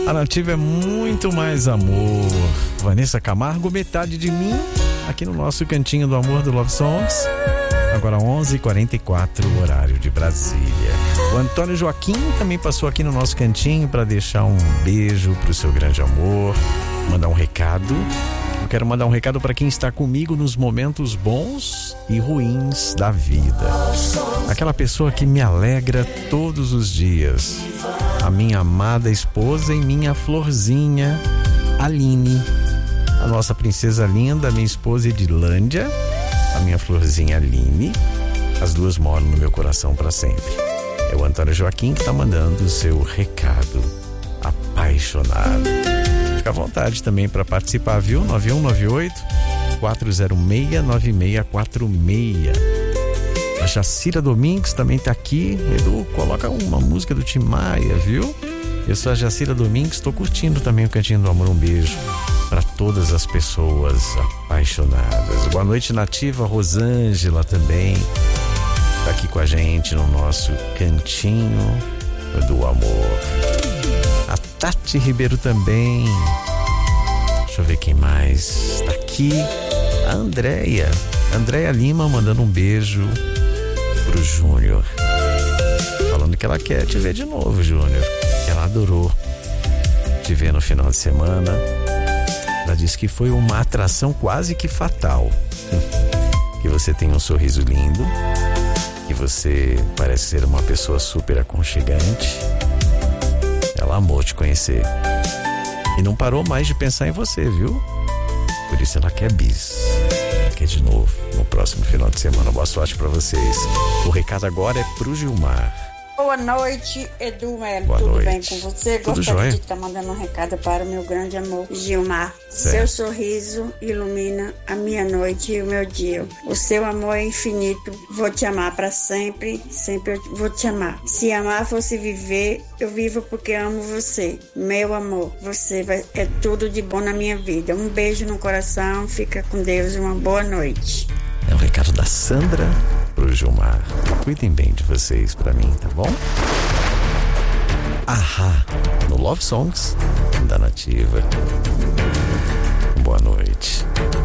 A Nativa é muito mais amor. Vanessa Camargo, Metade de Mim, aqui no nosso Cantinho do Amor do Love Songs. Agora 11h44, horário de Brasília. O Antônio Joaquim também passou aqui no nosso cantinho para deixar um beijo pro seu grande amor, mandar um recado. Eu quero mandar um recado para quem está comigo nos momentos bons e ruins da vida. Aquela pessoa que me alegra todos os dias. A minha amada esposa e minha florzinha, Aline. A nossa princesa linda, minha esposa Edilândia. A minha florzinha Aline. As duas moram no meu coração para sempre. É o Antônio Joaquim que está mandando o seu recado apaixonado. Fica à vontade também para participar, viu? 9198-406-9646. A Jacira Domingues também tá aqui. Edu, coloca uma música do Tim Maia, viu? Eu sou a Jacira Domingues, estou curtindo também o Cantinho do Amor. Um beijo para todas as pessoas apaixonadas. Boa noite, Nativa. Rosângela também tá aqui com a gente no nosso Cantinho do Amor. A Tati Ribeiro também. Deixa eu ver quem mais tá aqui. A Andréia Lima mandando um beijo pro Júnior, falando que ela quer te ver de novo, Júnior. Ela adorou te ver no final de semana. Ela disse que foi uma atração quase que fatal. Que você tem um sorriso lindo, que você parece ser uma pessoa super aconchegante. Ela amou te conhecer e não parou mais de pensar em você, viu? Por isso ela quer bis. Ela quer de novo no próximo final de semana. Boa sorte pra vocês. O recado agora é pro Gilmar. Boa noite, Edu Melo. Boa Tudo noite. bem com você? Tudo Gostaria jóia. de estar mandando um recado para o meu grande amor, Gilmar. Certo. Seu sorriso ilumina a minha noite e o meu dia. O seu amor é infinito. Vou te amar para sempre. Sempre eu vou te amar. Se amar fosse viver, eu vivo porque amo você. Meu amor, é tudo de bom na minha vida. Um beijo no coração. Fica com Deus e uma boa noite. É um recado da Sandra pro Gilmar. Cuidem bem de vocês pra mim, tá bom? Ahá, no Love Songs da Nativa. Boa noite.